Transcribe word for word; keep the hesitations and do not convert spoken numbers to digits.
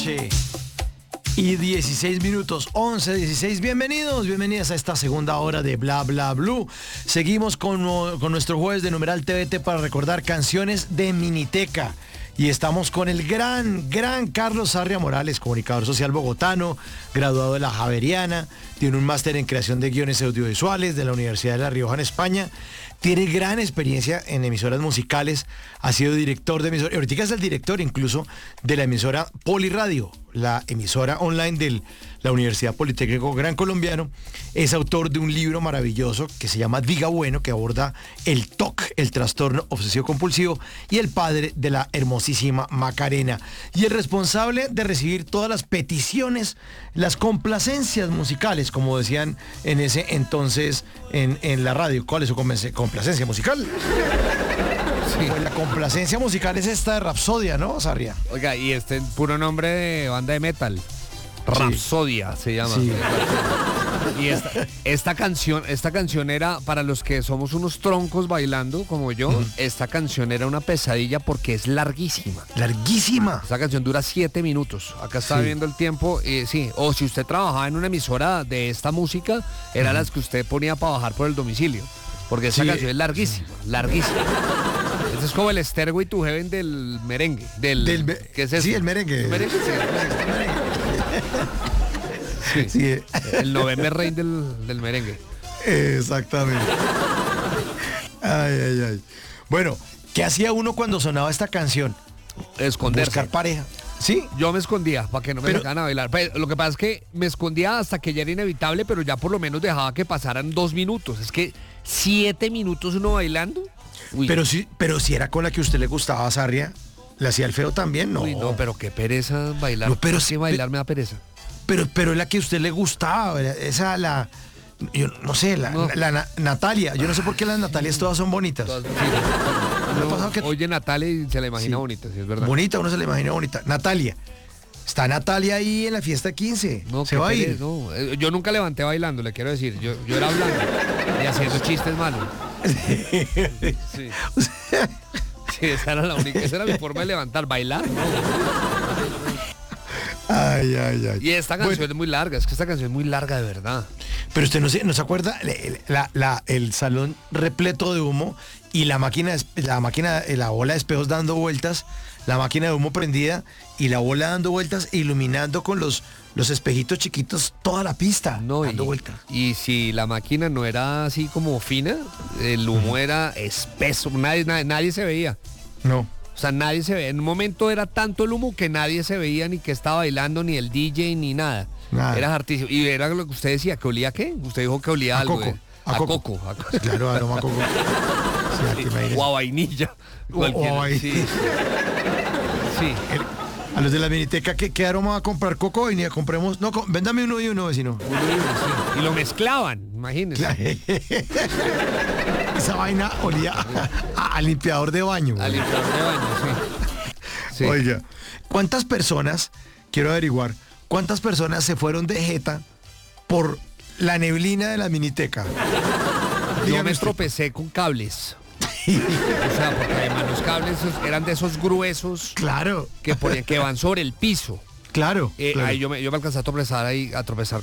noche y dieciséis minutos, once, dieciséis. Bienvenidos, bienvenidas a esta segunda hora de Bla Bla Blue. Seguimos con, con nuestro jueves de Numeral T V T para recordar canciones de Miniteca. Y estamos con el gran, gran Carlos Sarria Morales, comunicador social bogotano, graduado de la Javeriana, tiene un máster en creación de guiones audiovisuales de la Universidad de La Rioja en España, tiene gran experiencia en emisoras musicales, ha sido director de emisora, ahorita es el director incluso de la emisora Poliradio, la emisora online de la Universidad Politécnico Gran Colombiano. Es autor de un libro maravilloso que se llama Diga Bueno, que aborda el T O C, el trastorno obsesivo compulsivo, y el padre de la hermosísima Macarena. Y el responsable de recibir todas las peticiones, las complacencias musicales, como decían en ese entonces en, en la radio. ¿Cuál es su complacencia musical? Sí. Pues la complacencia musical es esta de Rapsodia, ¿no, Sarria? Oiga, y este puro nombre de banda de metal. Rapsodia sí. Se llama. Sí. Y esta, esta canción, esta canción era, para los que somos unos troncos bailando como yo, uh-huh. Esta canción era una pesadilla porque es larguísima. Larguísima. Esta canción dura siete minutos. Acá está sí. Viendo el tiempo. Eh, sí. O si usted trabajaba en una emisora de esta música, eran uh-huh. las que usted ponía para bajar por el domicilio. Porque esta sí. canción es larguísima, larguísima. Este es como el Stairway to Heaven del merengue. Del, del me- ¿Qué es eso? Sí, el merengue. ¿El merengue? Sí, el merengue. Sí. Sí. El November Rain del, del merengue. Exactamente. Ay, ay, ay. Bueno, ¿qué hacía uno cuando sonaba esta canción? Esconderse. Buscar pareja. ¿Sí? Yo me escondía para que no me pero, sacaran a bailar. Pero lo que pasa es que me escondía hasta que ya era inevitable, pero ya por lo menos dejaba que pasaran dos minutos. Es que siete minutos uno bailando. Uy. Pero si, pero si era con la que a usted le gustaba, Sarria, ¿le hacía el feo también? No. Uy, no, pero qué pereza bailar. No, pero sí, bailar me da pereza. Pero, pero es la que a usted le gustaba, esa la, yo no sé, la, no. la, la Natalia. Yo no sé por qué las Natalias todas son bonitas. Todas, sí. No, que... Oye Natalia y se la imagina sí. bonita, sí, es verdad. Bonita, uno se la imagina bonita. Natalia. Está Natalia ahí en la fiesta quince. No, se va a ir. No. Yo nunca levanté bailando, le quiero decir. Yo, yo era hablando y haciendo chistes malos. Sí. Sí. O sea... sí, esa era la única, esa era mi forma de levantar, bailar. No. Ay, ay, ay. Y esta canción bueno, es muy larga, es que esta canción es muy larga de verdad. Pero usted no se, no se acuerda la, la, el salón repleto de humo y la máquina, la máquina, la bola de espejos dando vueltas, la máquina de humo prendida y la bola dando vueltas, iluminando con los, los espejitos chiquitos toda la pista, no, dando y, vueltas. Y si la máquina no era así como fina, el humo uh-huh. era espeso, nadie, nadie, nadie se veía. No. O sea, nadie se veía. En un momento era tanto el humo que nadie se veía ni que estaba bailando, ni el D J, ni nada. nada. Era hartísimo. Y era lo que usted decía, ¿que olía qué? Usted dijo que olía a algo. Coco. Eh. A, a coco. coco. A coco. Claro, aroma a coco. Sí, sí. O a vainilla. O, o a vainilla. Sí. Sí. El, a los de la Miniteca, ¿qué, qué aroma va a comprar? ¿Coco o vainilla? Compremos... No, com, véndame uno y uno, vecino. Uno y uno, sí. Y lo mezclaban, imagínense. Esa vaina olía a, a, a limpiador de baño. A limpiador de baño, sí. Sí. Oiga, ¿cuántas personas, quiero averiguar, cuántas personas se fueron de jeta por la neblina de la Miniteca? Yo Dígame me usted. tropecé con cables. O sea, porque además los cables eran de esos gruesos. Claro. Que, por, que van sobre el piso. Claro. Eh, claro. Ahí yo me, yo me alcancé a tropezar ahí, a tropezar